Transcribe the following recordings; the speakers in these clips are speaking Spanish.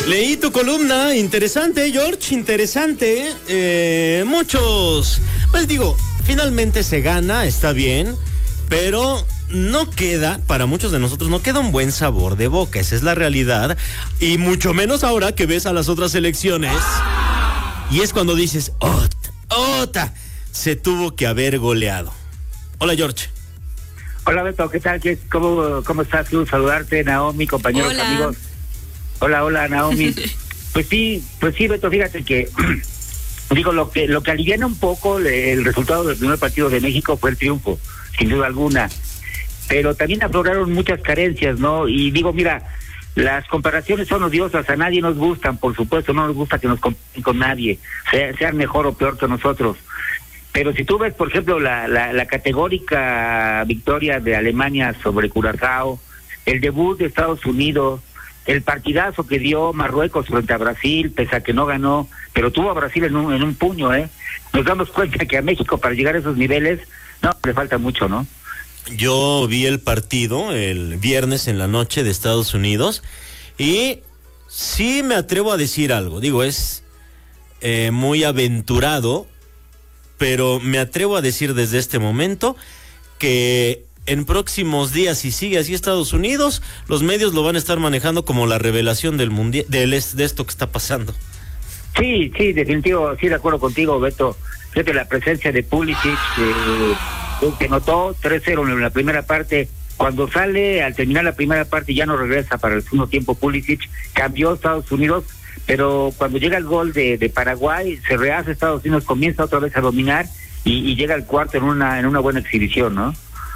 Leí tu columna, interesante, George, interesante. Muchos, pues digo, finalmente se gana, está bien, pero no queda, para muchos de nosotros, no queda un buen sabor de boca, esa es la realidad, y mucho menos ahora que ves a las otras elecciones, y es cuando dices, ¡Ota! Se tuvo que haber goleado. Hola, George. Hola, Beto, ¿qué tal? ¿Cómo estás? Quiero saludarte, Naomi, compañeros, hola. amigos. Hola, Naomi. Pues sí, Beto, fíjate que digo, lo que aliviana un poco el resultado del primer partido de México fue el triunfo, sin duda alguna. Pero también afloraron muchas carencias, ¿no? Y digo, mira, las comparaciones son odiosas, a nadie nos gustan, por supuesto, no nos gusta que nos comparen con nadie, sean mejor o peor que nosotros. Pero si tú ves, por ejemplo, la categórica victoria de Alemania sobre Curazao, el debut de Estados Unidos, el partidazo que dio Marruecos frente a Brasil, pese a que no ganó, pero tuvo a Brasil en un puño, nos damos cuenta que a México para llegar a esos niveles, no, le falta mucho, ¿no? Yo vi el partido el viernes en la noche de Estados Unidos y sí me atrevo a decir algo, digo, es muy aventurado, pero me atrevo a decir desde este momento que en próximos días, si sigue así Estados Unidos, los medios lo van a estar manejando como la revelación del mundial, de esto que está pasando. Sí, definitivo, sí, de acuerdo contigo, Beto. Fíjate la presencia de Pulisic, que notó 3-0 en la primera parte. Cuando sale, al terminar la primera parte, ya no regresa para el segundo tiempo Pulisic, cambió Estados Unidos, pero cuando llega el gol de Paraguay, se rehace Estados Unidos, comienza otra vez a dominar y llega al cuarto en una buena exhibición, ¿no?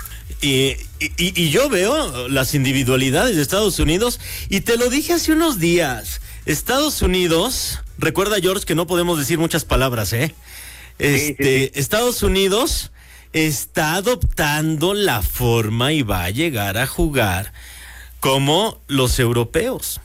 Y yo veo las individualidades de Estados Unidos y te lo dije hace unos días. Estados Unidos, recuerda, George, que no podemos decir muchas palabras, Sí. Estados Unidos está adoptando la forma y va a llegar a jugar como los europeos.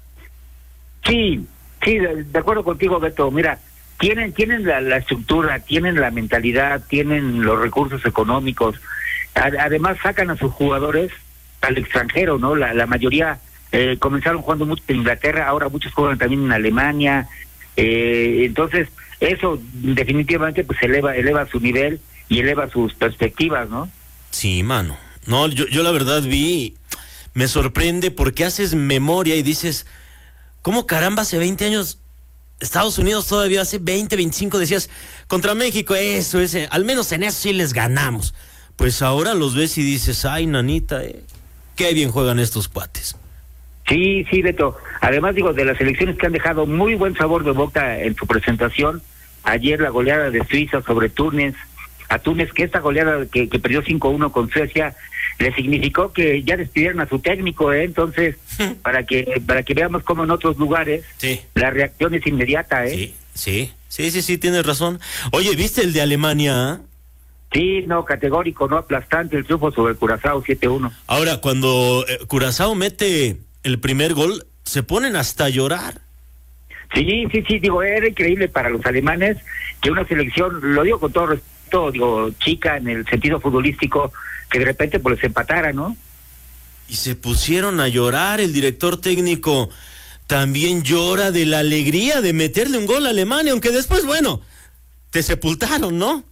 Sí, de acuerdo contigo, Beto. Mira, tienen la estructura, tienen la mentalidad, tienen los recursos económicos. Además sacan a sus jugadores al extranjero, ¿no? La mayoría comenzaron jugando mucho en Inglaterra, ahora muchos juegan también en Alemania. Entonces, eso definitivamente pues eleva su nivel y eleva sus perspectivas, ¿no? Sí, mano. No, yo la verdad me sorprende porque haces memoria y dices, ¿cómo caramba hace 20 años Estados Unidos todavía hace 20, 25 decías, contra México, al menos en eso sí les ganamos? Pues ahora los ves y dices, ay, nanita, qué bien juegan estos cuates. Sí, Beto. Además, digo, de las selecciones que han dejado muy buen sabor de boca en su presentación, ayer la goleada de Suiza sobre Túnez, que esta goleada que perdió 5-1 con Suecia, le significó que ya despidieron a su técnico, entonces, para que veamos cómo en otros lugares la reacción es inmediata, Sí, tienes razón. Oye, ¿viste el de Alemania? Sí, no, categórico, no, aplastante el triunfo sobre Curazao 7-1. Ahora, cuando Curazao mete el primer gol, se ponen hasta a llorar. Sí, digo, era increíble para los alemanes que una selección, lo digo con todo respeto, digo, chica en el sentido futbolístico, que de repente pues les empatara, ¿no? Y se pusieron a llorar, el director técnico también llora de la alegría de meterle un gol a Alemania, aunque después, bueno, te sepultaron, ¿no?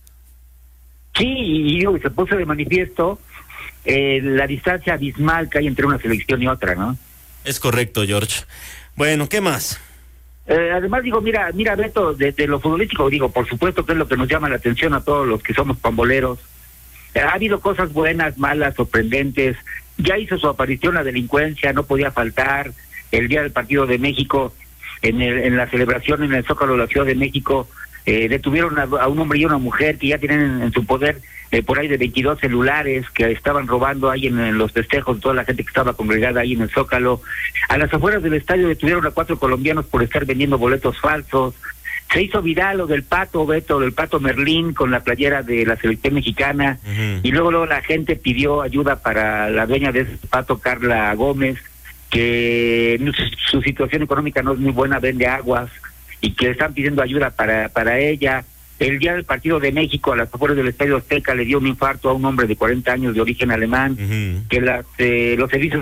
Sí, y se puso de manifiesto la distancia abismal que hay entre una selección y otra, ¿no? Es correcto, George. Bueno, ¿qué más? Además, digo, mira, Beto, de lo futbolístico, digo, por supuesto que es lo que nos llama la atención a todos los que somos pamboleros. Ha habido cosas buenas, malas, sorprendentes. Ya hizo su aparición la delincuencia, no podía faltar. El día del partido de México, en la celebración en el Zócalo de la Ciudad de México, detuvieron a un hombre y una mujer que ya tienen en su poder por ahí de 22 celulares que estaban robando ahí en los festejos, toda la gente que estaba congregada ahí en el Zócalo. A las afueras del estadio detuvieron a 4 colombianos por estar vendiendo boletos falsos. Se hizo viral lo del Pato, Beto, del Pato Merlín con la playera de la selección mexicana. Y luego la gente pidió ayuda para la dueña de ese Pato, Carla Gómez, que su situación económica no es muy buena, vende aguas, y que están pidiendo ayuda para ella. El día del partido de México, a las afueras del Estadio Azteca, le dio un infarto a un hombre de 40 años de origen alemán, que los servicios